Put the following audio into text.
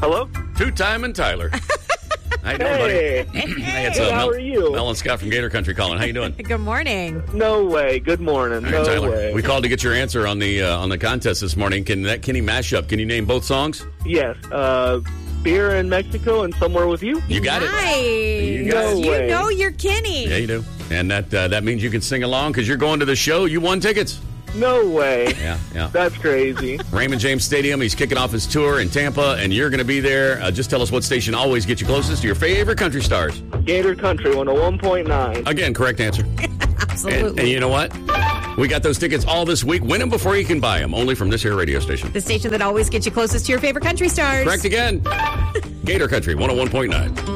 Hello? Two-time and Tyler. How you doing, buddy? Hey, It's how are you? Mel and Scott from Gator Country calling. How you doing? Good morning. No way. Good morning. All right, No Tyler. way. We called to get your answer on the contest this morning. Can that Kenny mashup? Can you name both songs? Yes. Beer in Mexico and Somewhere with You. You got it. Nice. You got it. You No way. know you're Kenny. Yeah, you do. And that means you can sing along because you're going to the show. You won tickets. No way. Yeah. That's crazy. Raymond James Stadium. He's kicking off his tour in Tampa, and you're going to be there. Just tell us what station always gets you closest to your favorite country stars. Gator Country 101.9. Again, correct answer. Absolutely. And you know what? We got those tickets all this week. Win them before you can buy them. Only from this here radio station. The station that always gets you closest to your favorite country stars. Correct again. Gator Country 101.9.